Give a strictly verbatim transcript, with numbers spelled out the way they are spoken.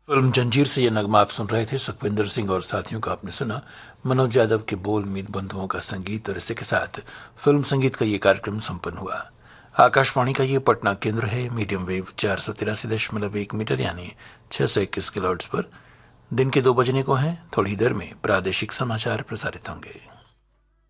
Film जंजीर से यह नगमा आप सुन रहे थे। सुखविंदर सिंह और साथियों का आपने सुना। मनोज यादव के बोल, मीत बंधुओं का संगीत, और इसी के साथ फिल्म संगीत का ये कार्यक्रम संपन्न हुआ। आकाशवाणी का ये पटना केंद्र है। मीडियम वेव चार सौ तिरासी दशमलव एक मीटर यानी छह सौ इक्कीस किलोहर्ट्ज पर दिन के दो बजने को हैं। थोड़ी देर में प्रादेशिक समाचार प्रसारित होंगे।